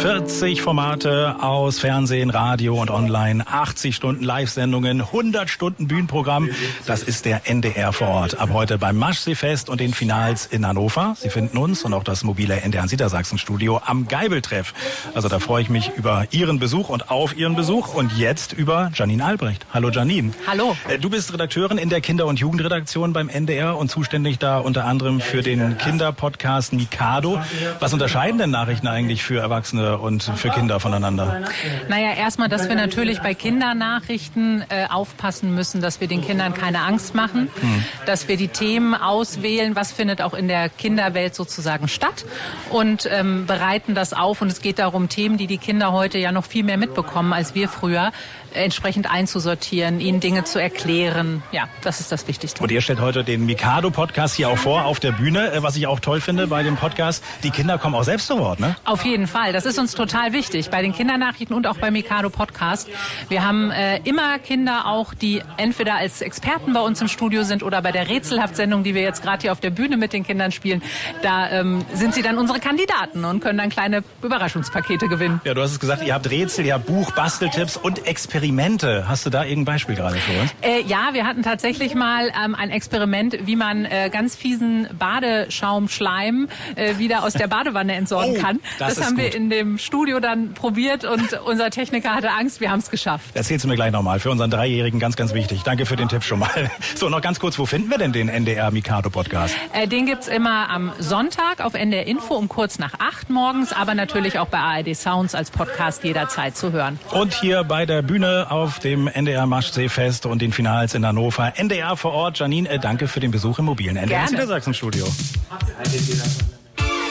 40 Formate aus Fernsehen, Radio und Online, 80 Stunden Live-Sendungen, 100 Stunden Bühnenprogramm. Das ist der NDR vor Ort. Ab heute beim Maschsee-Fest und den Finals in Hannover. Sie finden uns und auch das mobile NDR Niedersachsen-Studio am Geibeltreff. Also da freue ich mich über Ihren Besuch und auf Ihren Besuch. Und jetzt über Janine Albrecht. Hallo Janine. Hallo. Du bist Redakteurin in der Kinder- und Jugendredaktion beim NDR und zuständig da unter anderem für den Kinderpodcast Mikado. Was unterscheiden denn Nachrichten eigentlich für Erwachsene und für Kinder voneinander? Naja, erstmal, dass wir natürlich bei Kindernachrichten aufpassen müssen, dass wir den Kindern keine Angst machen, dass wir die Themen auswählen, was findet auch in der Kinderwelt sozusagen statt und bereiten das auf. Und es geht darum, Themen, die die Kinder heute ja noch viel mehr mitbekommen als wir früher, entsprechend einzusortieren, ihnen Dinge zu erklären. Ja, das ist das Wichtigste. Und ihr stellt heute den Mikado-Podcast hier auch vor auf der Bühne. Was ich auch toll finde bei dem Podcast, die Kinder kommen auch selbst zu Wort, ne? Auf jeden Fall. Das ist uns total wichtig bei den Kindernachrichten und auch beim Mikado-Podcast. Wir haben immer Kinder auch, die entweder als Experten bei uns im Studio sind oder bei der Rätselhaft-Sendung, die wir jetzt gerade hier auf der Bühne mit den Kindern spielen. Da sind sie dann unsere Kandidaten und können dann kleine Überraschungspakete gewinnen. Ja, du hast es gesagt, ihr habt Rätsel, ihr habt Buch, Basteltipps und Experimente. Hast du da irgendein Beispiel gerade für uns? Ja, wir hatten tatsächlich mal ein Experiment, wie man ganz fiesen Badeschaumschleim wieder aus der Badewanne entsorgen kann. Das haben wir in dem Studio dann probiert und unser Techniker hatte Angst, wir haben es geschafft. Erzählst du mir gleich nochmal, für unseren Dreijährigen ganz, ganz wichtig. Danke für den Tipp schon mal. So, noch ganz kurz, wo finden wir denn den NDR Mikado Podcast? Den gibt's immer am Sonntag auf NDR Info um kurz nach 8 morgens, aber natürlich auch bei ARD Sounds als Podcast jederzeit zu hören. Und hier bei der Bühne auf dem NDR Maschsee-Fest und den Finals in Hannover. NDR vor Ort. Janine, danke für den Besuch im mobilen NDR Niedersachsen-Studio.